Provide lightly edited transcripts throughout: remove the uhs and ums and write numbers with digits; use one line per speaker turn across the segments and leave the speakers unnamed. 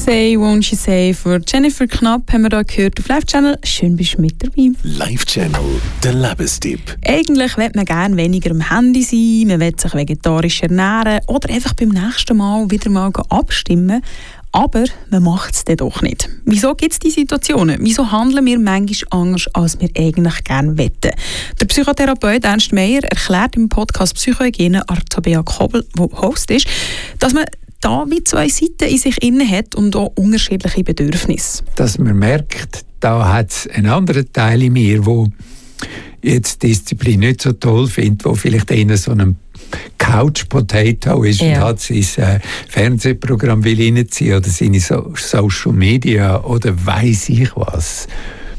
Say, Won't You Say von Jennifer Knapp haben wir da gehört auf Live Channel. Schön, bist du mit dabei.
Live Channel, der Lebenstipp.
Eigentlich will man gerne weniger am Handy sein, man will sich vegetarisch ernähren oder einfach beim nächsten Mal wieder mal abstimmen. Aber man macht es dann doch nicht. Wieso gibt es diese Situationen? Wieso handeln wir manchmal anders, als wir eigentlich gerne wetten? Der Psychotherapeut Ernst Meier erklärt im Podcast Psychohygiene Artabea Kobel, der Host ist, dass man da wie zwei Seiten in sich inne hat und auch unterschiedliche Bedürfnisse.
Dass man merkt, da hat es einen anderen Teil in mir, der jetzt Disziplin nicht so toll findet, der vielleicht eher so ein Couch-Potato ist und hat sein Fernsehprogramm will reinziehen oder seine Social Media oder weiss ich was.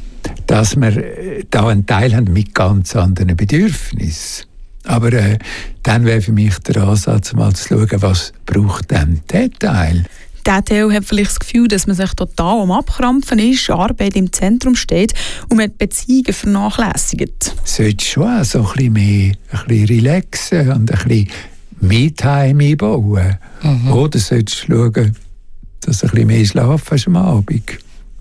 Dass wir da einen Teil haben mit ganz anderen Bedürfnissen. Aber dann wäre für mich der Ansatz, mal zu schauen, was braucht denn der Teil?
Der Teil hat vielleicht das Gefühl, dass man sich total am Abkrampfen ist, Arbeit im Zentrum steht und man die Beziehungen vernachlässigt.
Du solltest schon auch so ein bisschen relaxen und ein bisschen Me-Time einbauen. Oder solltest du schauen, dass du ein bisschen mehr Schlaf hast am Abend.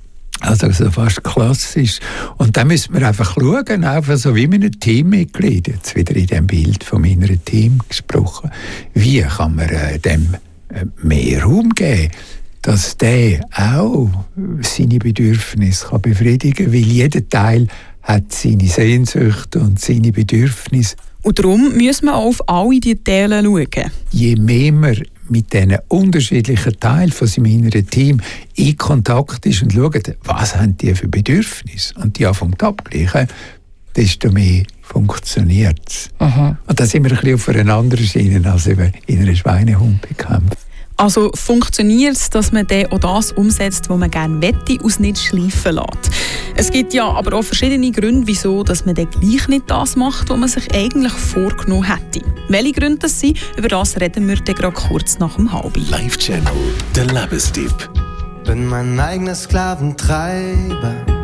Also fast klassisch. Und dann müssen wir einfach schauen, einfach so wie mit einem Teammitglied, jetzt wieder in dem Bild von meinem Team gesprochen, wie kann man dem mehr Raum geben, dass der auch seine Bedürfnisse befriedigen kann, weil jeder Teil hat seine Sehnsüchte und seine Bedürfnisse.
Und darum müssen wir auch auf alle diese Teile schauen.
Je mehr man mit diesen unterschiedlichen Teilen von seinem inneren Team in Kontakt ist und schaut, was haben die für Bedürfnisse und die anfangen abgleichen, desto mehr funktioniert es. Und da sind wir ein bisschen auf einer anderen Schiene als eben in einer Schweinehundbekämpfung.
Also funktioniert es, dass man dann auch das umsetzt, was man gerne wette, und nicht schleifen lässt. Es gibt ja aber auch verschiedene Gründe, wieso dass man dann gleich nicht das macht, was man sich eigentlich vorgenommen hätte. Welche Gründe das sind, über das reden wir dann gerade kurz nach dem Halbi.
Live Channel, der Lebenstipp.
Bin mein eigener Sklaventreiber.